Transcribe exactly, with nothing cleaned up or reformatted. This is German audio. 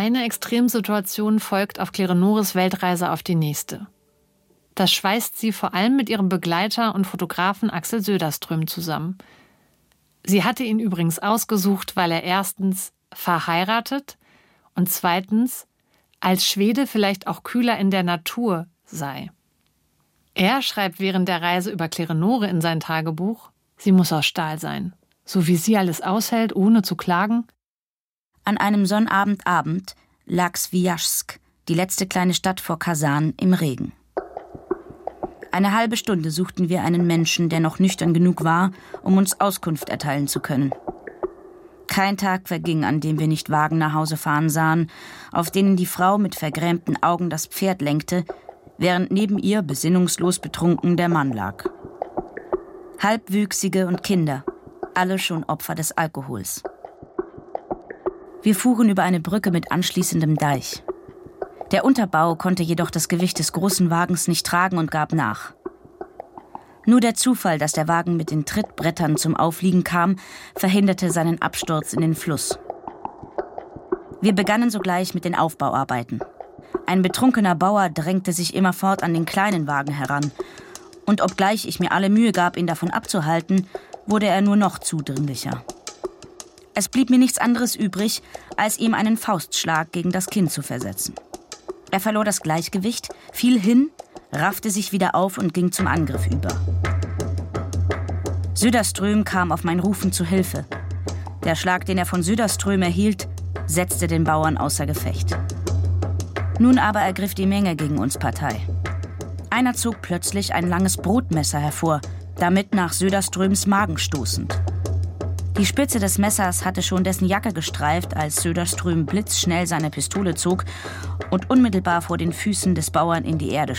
Eine Extremsituation folgt auf Kleonores Weltreise auf die nächste. Das schweißt sie vor allem mit ihrem Begleiter und Fotografen Axel Söderström zusammen. Sie hatte ihn übrigens ausgesucht, weil er erstens verheiratet und zweitens als Schwede vielleicht auch kühler in der Natur sei. Er schreibt während der Reise über Kleonore in sein Tagebuch: Sie muss aus Stahl sein, so wie sie alles aushält, ohne zu klagen. An einem Sonnabendabend lag Swijaschsk, die letzte kleine Stadt vor Kasan, im Regen. Eine halbe Stunde suchten wir einen Menschen, der noch nüchtern genug war, um uns Auskunft erteilen zu können. Kein Tag verging, an dem wir nicht Wagen nach Hause fahren sahen, auf denen die Frau mit vergrämten Augen das Pferd lenkte, während neben ihr besinnungslos betrunken der Mann lag. Halbwüchsige und Kinder, alle schon Opfer des Alkohols. Wir fuhren über eine Brücke mit anschließendem Deich. Der Unterbau konnte jedoch das Gewicht des großen Wagens nicht tragen und gab nach. Nur der Zufall, dass der Wagen mit den Trittbrettern zum Aufliegen kam, verhinderte seinen Absturz in den Fluss. Wir begannen sogleich mit den Aufbauarbeiten. Ein betrunkener Bauer drängte sich immerfort an den kleinen Wagen heran. Und obgleich ich mir alle Mühe gab, ihn davon abzuhalten, wurde er nur noch zudringlicher. Es blieb mir nichts anderes übrig, als ihm einen Faustschlag gegen das Kinn zu versetzen. Er verlor das Gleichgewicht, fiel hin, raffte sich wieder auf und ging zum Angriff über. Söderström kam auf mein Rufen zu Hilfe. Der Schlag, den er von Söderström erhielt, setzte den Bauern außer Gefecht. Nun aber ergriff die Menge gegen uns Partei. Einer zog plötzlich ein langes Brotmesser hervor, damit nach Söderströms Magen stoßend. Die Spitze des Messers hatte schon dessen Jacke gestreift, als Söderström blitzschnell seine Pistole zog und unmittelbar vor den Füßen des Bauern in die Erde